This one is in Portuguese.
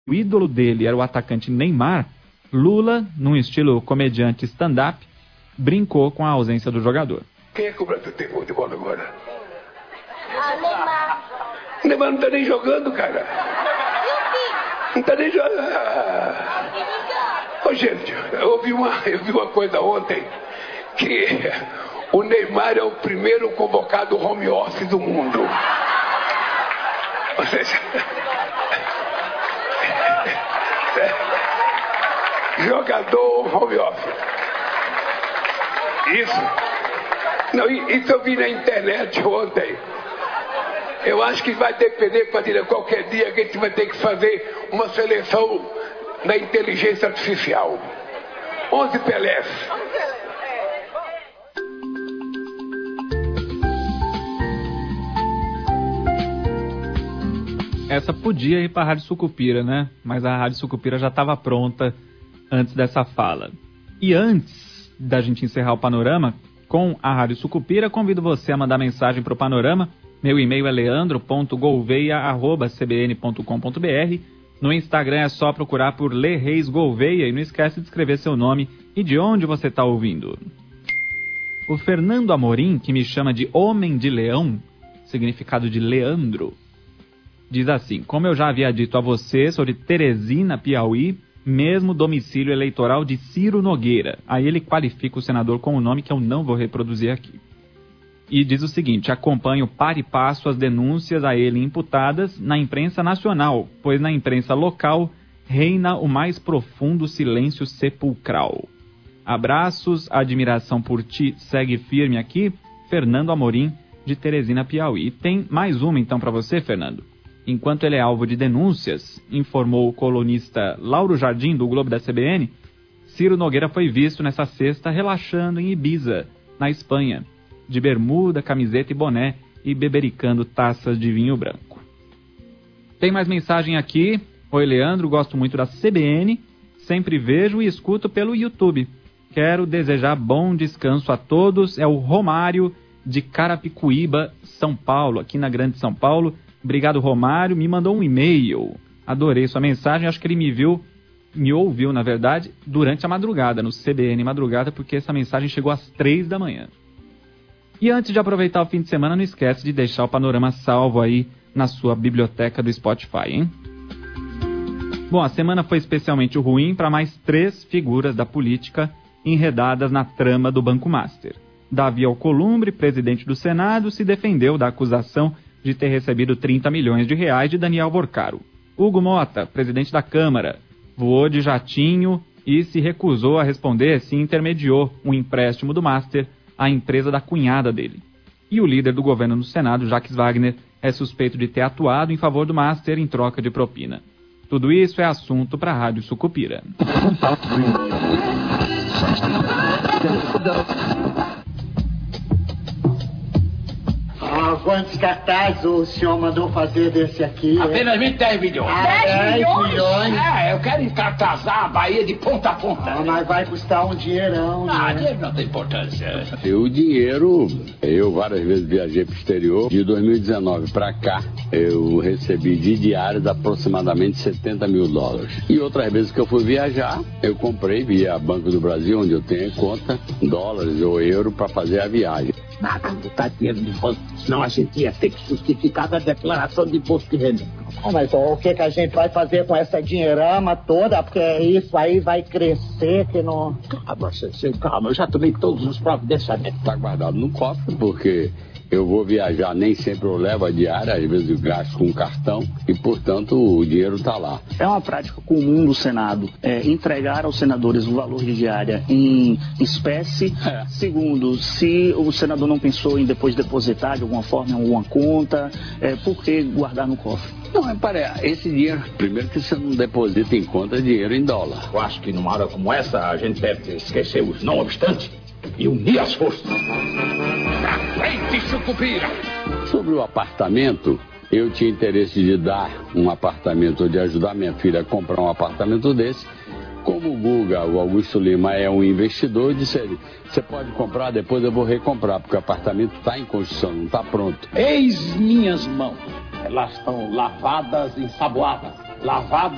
o ídolo dele era o atacante Neymar, Lula, num estilo comediante stand-up, brincou com a ausência do jogador. Quem é que o Brasil tem gol de bola agora? Neymar. Neymar não tá nem jogando, cara. Não tá nem jogando. Ô, gente, eu vi uma coisa ontem, que o Neymar é o primeiro convocado home office do mundo. Ou seja, jogador home office. Isso. Não, isso eu vi na internet ontem. Eu acho que vai depender, Padilha, qualquer dia que a gente vai ter que fazer uma seleção da inteligência artificial. 11 Pelés. Essa podia ir para a Rádio Sucupira, né? Mas a Rádio Sucupira já estava pronta antes dessa fala. E antes da gente encerrar o Panorama com a Rádio Sucupira, convido você a mandar mensagem para o Panorama. Meu e-mail é leandro.gouveia@cbn.com.br. No Instagram é só procurar por Lê Reis Gouveia e não esquece de escrever seu nome e de onde você está ouvindo. O Fernando Amorim, que me chama de Homem de Leão, significado de Leandro, diz assim: como eu já havia dito a você, sou de Teresina, Piauí, mesmo domicílio eleitoral de Ciro Nogueira. Aí ele qualifica o senador com um nome que eu não vou reproduzir aqui. E diz o seguinte: acompanho par e passo as denúncias a ele imputadas na imprensa nacional, pois na imprensa local reina o mais profundo silêncio sepulcral. Abraços, admiração por ti, segue firme aqui, Fernando Amorim, de Teresina, Piauí. E tem mais uma então para você, Fernando. Enquanto ele é alvo de denúncias, informou o colunista Lauro Jardim, do Globo da CBN, Ciro Nogueira foi visto nessa sexta relaxando em Ibiza, na Espanha, de bermuda, camiseta e boné e bebericando taças de vinho branco. Tem mais mensagem aqui. Oi, Leandro, gosto muito da CBN, sempre vejo e escuto pelo YouTube. Quero desejar bom descanso a todos. É o Romário, de Carapicuíba, São Paulo, aqui na Grande São Paulo. Obrigado, Romário. Me mandou um e-mail. Adorei sua mensagem. Acho que ele me ouviu, na verdade, durante a madrugada, no CBN Madrugada, porque essa mensagem chegou às 3 da manhã. E antes de aproveitar o fim de semana, não esquece de deixar o Panorama salvo aí na sua biblioteca do Spotify, hein? Bom, a semana foi especialmente ruim para mais 3 figuras da política enredadas na trama do Banco Master. Davi Alcolumbre, presidente do Senado, se defendeu da acusação de ter recebido 30 milhões de reais de Daniel Borcaro. Hugo Mota, presidente da Câmara, voou de jatinho e se recusou a responder se intermediou um empréstimo do Master à empresa da cunhada dele. E o líder do governo no Senado, Jacques Wagner, é suspeito de ter atuado em favor do Master em troca de propina. Tudo isso é assunto para a Rádio Sucupira. Quantos cartazes o senhor mandou fazer desse aqui? Apenas 10 milhões. 10 milhões? Eu quero encartazar a Bahia de ponta a ponta. Mas vai custar um dinheirão. Dinheiro não tem importância. O dinheiro, eu várias vezes viajei para o exterior. De 2019 para cá, eu recebi de diários aproximadamente $70 mil. E outras vezes que eu fui viajar, eu comprei via Banco do Brasil, onde eu tenho conta, dólares ou euro para fazer a viagem. Nada, botar dinheiro de imposto, senão a gente ia ter que justificar da declaração de imposto de renda. Mas o que a gente vai fazer com essa dinheirama toda? Porque isso aí vai crescer que não... Calma, eu já tomei todos os providenciamentos. Está guardado no cofre, porque eu vou viajar, nem sempre eu levo a diária, às vezes eu gasto com cartão e, portanto, o dinheiro está lá. É uma prática comum do Senado entregar aos senadores o valor de diária em espécie. Segundo, se o senador não pensou em depois depositar de alguma forma em alguma conta, por que guardar no cofre? Não, esse dinheiro, primeiro que você não deposita em conta, é dinheiro em dólar. Eu acho que numa hora como essa, a gente deve esquecer os não obstantes e unir as forças. Pra frente, Sucupira! Sobre o apartamento, eu tinha interesse de dar um apartamento, ou de ajudar minha filha a comprar um apartamento desse. Como o Guga, o Augusto Lima, é um investidor, eu disse a ele: você pode comprar, depois eu vou recomprar, porque o apartamento está em construção, não está pronto. Eis minhas mãos. Elas estão lavadas, ensaboadas. Lavadas